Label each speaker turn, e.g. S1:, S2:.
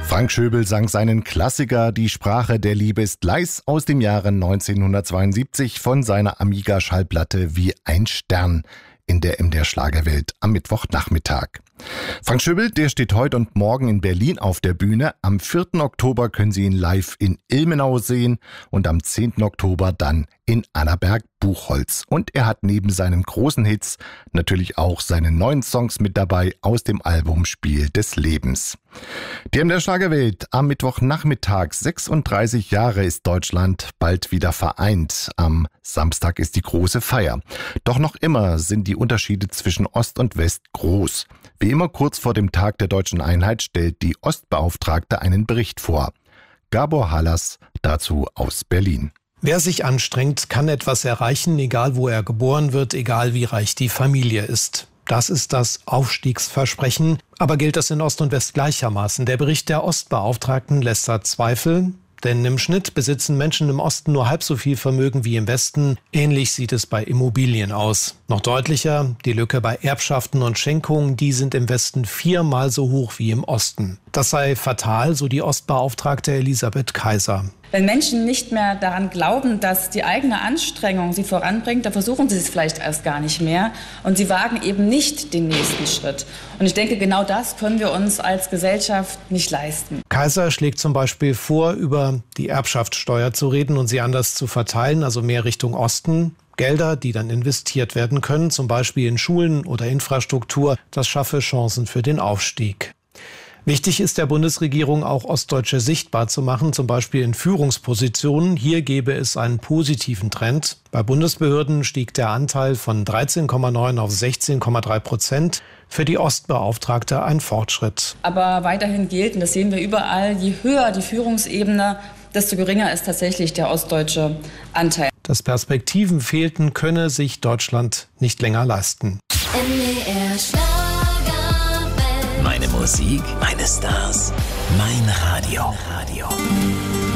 S1: Frank Schöbel sang seinen Klassiker Die Sprache der Liebe ist leis aus dem Jahre 1972 von seiner Amiga-Schallplatte Wie ein Stern in der MDR Schlagerwelt am Mittwochnachmittag. Frank Schöbel, der steht heute und morgen in Berlin auf der Bühne. Am 4. Oktober können Sie ihn live in Ilmenau sehen und am 10. Oktober dann in Annaberg-Buchholz. Und er hat neben seinen großen Hits natürlich auch seine neuen Songs mit dabei aus dem Album Spiel des Lebens. Die MDR Schlagerwelt am Mittwochnachmittag. 36 Jahre ist Deutschland bald wieder vereint. Am Samstag ist die große Feier. Doch noch immer sind die Unterschiede zwischen Ost und West groß. Wie immer kurz vor dem Tag der deutschen Einheit stellt die Ostbeauftragte einen Bericht vor. Gabor Hallas dazu aus Berlin.
S2: Wer sich anstrengt, kann etwas erreichen, egal wo er geboren wird, egal wie reich die Familie ist. Das ist das Aufstiegsversprechen. Aber gilt das in Ost und West gleichermaßen? Der Bericht der Ostbeauftragten lässt da Zweifel. Denn im Schnitt besitzen Menschen im Osten nur halb so viel Vermögen wie im Westen. Ähnlich sieht es bei Immobilien aus. Noch deutlicher, die Lücke bei Erbschaften und Schenkungen, die sind im Westen 4-mal so hoch wie im Osten. Das sei fatal, so die Ostbeauftragte Elisabeth Kaiser.
S3: Wenn Menschen nicht mehr daran glauben, dass die eigene Anstrengung sie voranbringt, dann versuchen sie es vielleicht erst gar nicht mehr und sie wagen eben nicht den nächsten Schritt. Und ich denke, genau das können wir uns als Gesellschaft nicht leisten.
S2: Kaiser schlägt zum Beispiel vor, über die Erbschaftssteuer zu reden und sie anders zu verteilen, also mehr Richtung Osten. Gelder, die dann investiert werden können, zum Beispiel in Schulen oder Infrastruktur, das schaffe Chancen für den Aufstieg. Wichtig ist der Bundesregierung auch Ostdeutsche sichtbar zu machen, zum Beispiel in Führungspositionen. Hier gäbe es einen positiven Trend. Bei Bundesbehörden stieg der Anteil von 13,9 auf 16,3%. Für die Ostbeauftragte ein Fortschritt.
S3: Aber weiterhin gilt, und das sehen wir überall, je höher die Führungsebene, desto geringer ist tatsächlich der ostdeutsche Anteil.
S2: Dass Perspektiven fehlten, könne sich Deutschland nicht länger leisten.
S4: MDR Schlagerwelt.
S5: Meine Musik, meine Stars, mein Radio.